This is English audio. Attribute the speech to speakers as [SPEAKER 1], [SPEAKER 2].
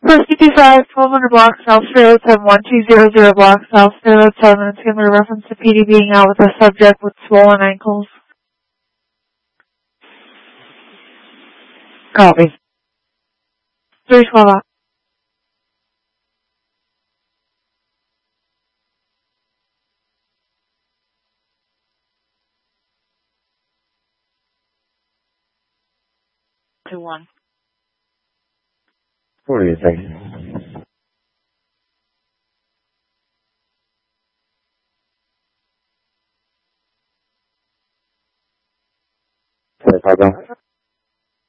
[SPEAKER 1] 455, 1200 block, South Railroad 71200 block, South Railroad 7. It's going to be a reference to PD being out with a subject with swollen ankles. Copy. 312 out. To 1.
[SPEAKER 2] 48 seconds. Sorry, pardon.